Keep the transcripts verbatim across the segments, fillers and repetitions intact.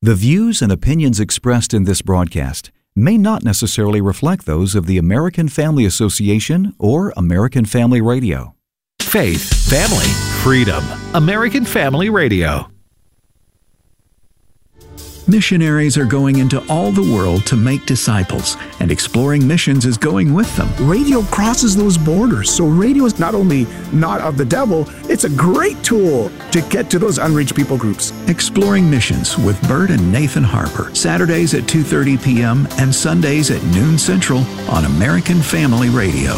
The views and opinions expressed in this broadcast may not necessarily reflect those of the American Family Association or American Family Radio. Faith, family, freedom. American Family Radio. Missionaries are going into all the world to make disciples, and Exploring Missions is going with them. Radio crosses those borders, so radio is not only not of the devil, it's a great tool to get to those unreached people groups. Exploring Missions with Bert and Nathan Harper, Saturdays at two thirty p.m. and Sundays at noon Central on American Family Radio.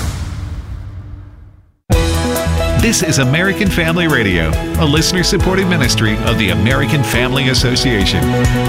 This is American Family Radio, a listener-supported ministry of the American Family Association.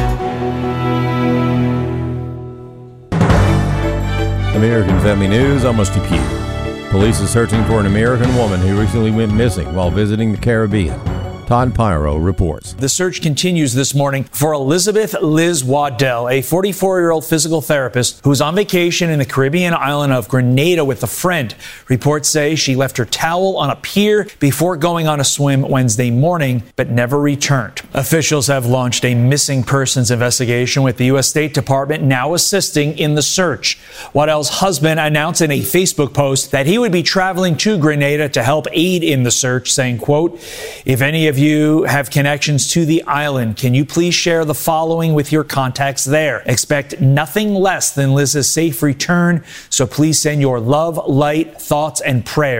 American Family News, I'm Rusty Pugh. Police is searching for an American woman who recently went missing while visiting the Caribbean. Todd Pyro reports. The search continues this morning for Elizabeth Liz Waddell, a forty-four-year-old physical therapist who was on vacation in the Caribbean island of Grenada with a friend. Reports say she left her towel on a pier before going on a swim Wednesday morning, but never returned. Officials have launched a missing persons investigation with the U S State Department now assisting in the search. Waddell's husband announced in a Facebook post that he would be traveling to Grenada to help aid in the search, saying, quote, "If any of you have connections to the island, can you please share the following with your contacts there? Expect nothing less than Liz's safe return, so please send your love, light, thoughts, and prayers